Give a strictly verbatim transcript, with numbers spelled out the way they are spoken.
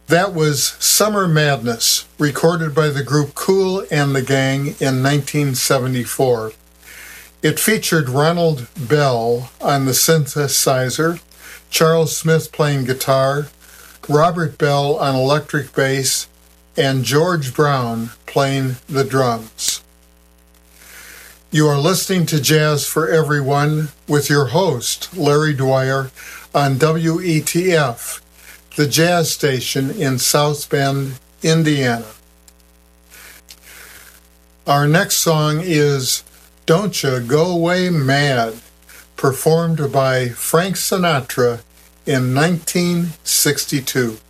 That was Summer Madness, recorded by the group Kool and the Gang in nineteen seventy-four. It featured Ronald Bell on the synthesizer, Charles Smith playing guitar, Robert Bell on electric bass, and George Brown playing the drums. You are listening to Jazz for Everyone with your host, Larry Dwyer, on W E T F, the jazz station in South Bend, Indiana. Our next song is Don't Ya Go Away Mad, performed by Frank Sinatra in nineteen sixty-two.